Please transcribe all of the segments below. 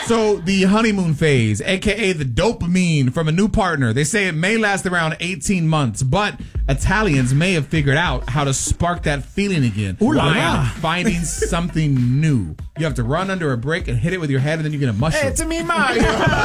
So the honeymoon phase, aka the dopamine from a new partner, they say it may last around 18 months, but Italians may have figured out how to spark that feeling again by finding something new. You have to run under a brick and hit it with your head, and then you get a mushroom. Hey, it's me, Mario.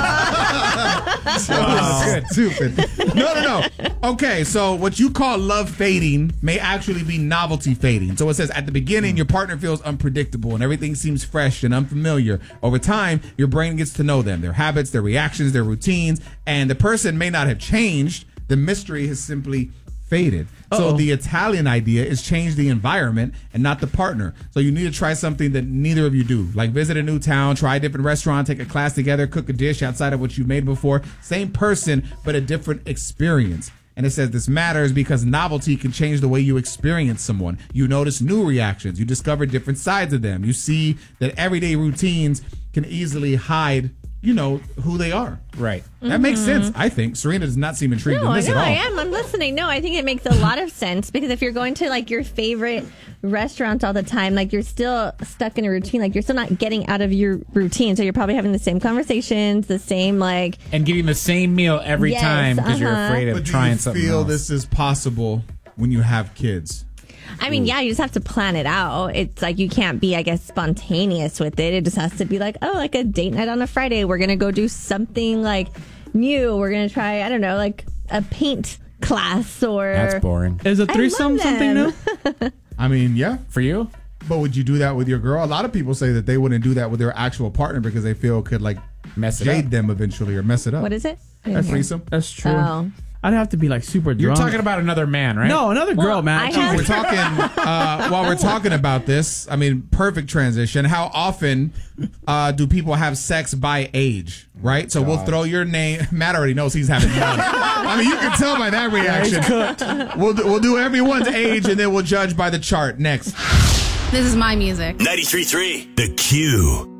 Stupid. No. Okay, so what you call love fading may actually be novelty fading. So it says at the beginning, your partner feels unpredictable and everything seems fresh and unfamiliar. Over time, your brain gets to know them, their habits, their reactions, their routines, and the person may not have changed. The mystery has simply faded. So the Italian idea is change the environment and not the partner. So you need to try something that neither of you do, like visit a new town, try a different restaurant, take a class together, cook a dish outside of what you've made before. Same person, but a different experience. And it says this matters because novelty can change the way you experience someone. You notice new reactions. You discover different sides of them. You see that everyday routines can easily hide, who they are. Right. That makes sense, I think. Serena does not seem intrigued in this at all. I am. I'm listening. No, I think it makes a lot of sense because if you're going to like your favorite restaurants all the time, like you're still stuck in a routine. Like you're still not getting out of your routine. So you're probably having the same conversations, the same and getting the same meal every time because you're afraid of trying something else. Do you feel this is possible when you have kids? I mean, yeah, you just have to plan it out. It's like you can't be, I guess, spontaneous with it. It just has to be like, like a date night on a Friday. We're going to go do something like new. We're going to try, I don't know, like a paint class or... That's boring. Is a threesome something new? I mean, yeah. For you? But would you do that with your girl? A lot of people say that they wouldn't do that with their actual partner because they feel it could mess it jade up. them eventually or mess it up. What is it? A threesome. That's true. Oh. I'd have to be like super drunk. You're talking about another man, right? No, another girl, man. We're talking while we're talking about this. I mean, perfect transition. How often do people have sex by age? Right, so we'll throw your name. Matt already knows he's having fun. I mean, you can tell by that reaction. We'll do everyone's age, and then we'll judge by the chart. Next, this is my music. 93.3 The Q.